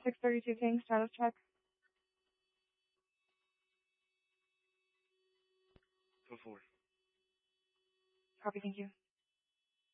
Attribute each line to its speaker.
Speaker 1: 632 King, status check.
Speaker 2: Go forward.
Speaker 1: Copy, thank you.